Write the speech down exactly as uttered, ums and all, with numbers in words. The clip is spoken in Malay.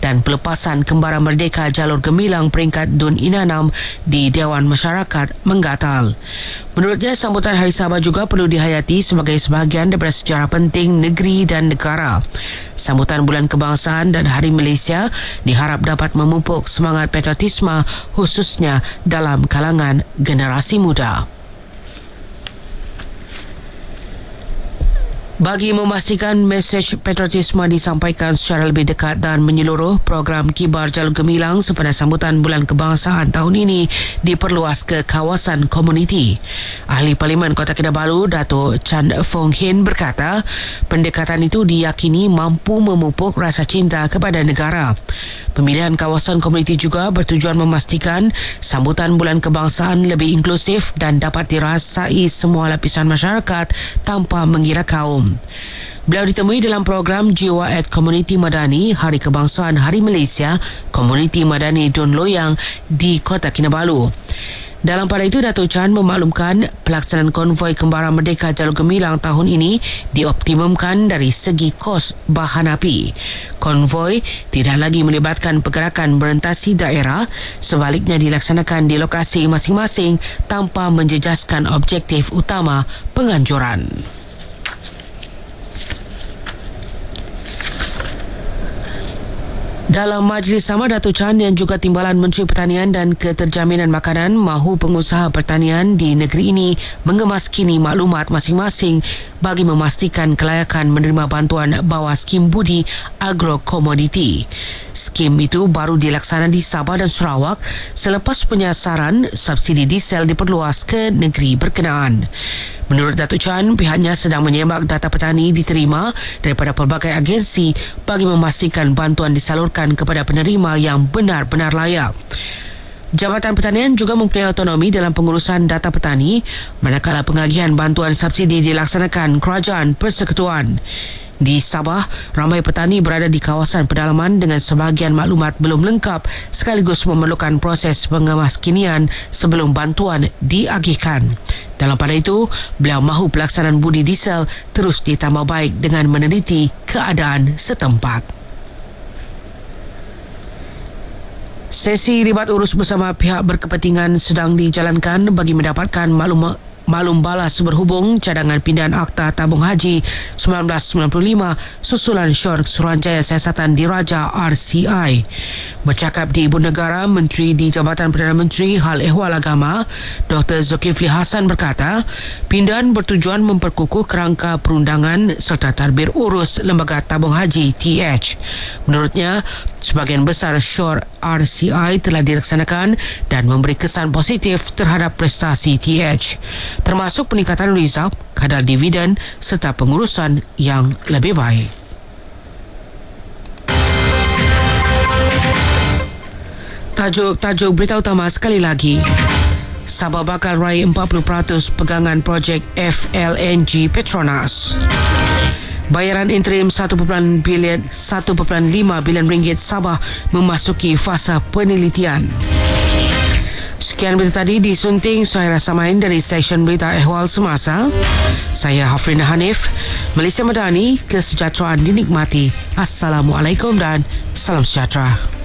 dan pelepasan kembara merdeka jalur gemilang peringkat Dun Inanam di Dewan Masyarakat menggatal. Menurutnya, sambutan Hari Sabah juga perlu dihayati sebagai sebahagian daripada sejarah penting negeri dan negara. Sambutan Bulan Kebangsaan dan Hari Malaysia diharap dapat memupuk semangat patriotisme khususnya dalam kalangan generasi muda. Bagi memastikan mesej patriotisme disampaikan secara lebih dekat dan menyeluruh, program Kibar Jalur Gemilang sempena sambutan Bulan Kebangsaan tahun ini diperluas ke kawasan komuniti. Ahli Parlimen Kota Kinabalu, Dato' Chan Fong Hin berkata, pendekatan itu diyakini mampu memupuk rasa cinta kepada negara. Pemilihan kawasan komuniti juga bertujuan memastikan sambutan Bulan Kebangsaan lebih inklusif dan dapat dirasai semua lapisan masyarakat tanpa mengira kaum. Beliau ditemui dalam program Jiwa at Komuniti Madani Hari Kebangsaan Hari Malaysia Komuniti Madani Dun Loyang di Kota Kinabalu. Dalam pada itu, Dato' Chan memaklumkan pelaksanaan konvoi Kembara Merdeka Jalur Gemilang tahun ini dioptimumkan dari segi kos bahan api. Konvoi tidak lagi melibatkan pergerakan merentasi daerah, sebaliknya dilaksanakan di lokasi masing-masing tanpa menjejaskan objektif utama penganjuran. Dalam majlis sama, Dato' Chan yang juga Timbalan Menteri Pertanian dan Keterjaminan Makanan mahu pengusaha pertanian di negeri ini mengemaskini maklumat masing-masing bagi memastikan kelayakan menerima bantuan bawah skim budi agrokomoditi. Skim itu baru dilaksana di Sabah dan Sarawak selepas penyasaran subsidi diesel diperluas ke negeri berkenaan. Menurut Dato' Chan, pihaknya sedang menyembak data petani diterima daripada pelbagai agensi bagi memastikan bantuan disalurkan kepada penerima yang benar-benar layak. Jabatan Pertanian juga mempunyai autonomi dalam pengurusan data petani, manakala pengagihan bantuan subsidi dilaksanakan Kerajaan Persekutuan. Di Sabah, ramai petani berada di kawasan pedalaman dengan sebahagian maklumat belum lengkap sekaligus memerlukan proses pengemaskinian sebelum bantuan diagihkan. Dalam pada itu, beliau mahu pelaksanaan budi diesel terus ditambah baik dengan meneliti keadaan setempat. Sesi libat urus bersama pihak berkepentingan sedang dijalankan bagi mendapatkan maklumat maklum balas berhubung cadangan pindahan Akta Tabung Haji sembilan belas sembilan puluh lima susulan Syurga Suruhanjaya Siasatan Diraja R C I. Bercakap di Ibu Negara, Menteri di Jabatan Perdana Menteri Hal Ehwal Agama Doktor Zulkifli Hasan berkata, pindahan bertujuan memperkukuh kerangka perundangan serta tadbir urus Lembaga Tabung Haji T H. Menurutnya, sebahagian besar syur R C I telah dilaksanakan dan memberi kesan positif terhadap prestasi T H, termasuk peningkatan rizab, kadar dividen serta pengurusan yang lebih baik. Tajuk-tajuk berita utama sekali lagi. Sabah bakal raih empat puluh peratus pegangan projek F L N G Petronas. Bayaran interim satu perpuluhan lima bilion ringgit Sabah memasuki fasa penelitian. Sekian berita tadi disunting Suhaira Samain dari Seksyen Berita Ehwal Semasa. Saya Hafrina Hanif. Malaysia Madani, kesejahteraan dinikmati. Assalamualaikum dan salam sejahtera.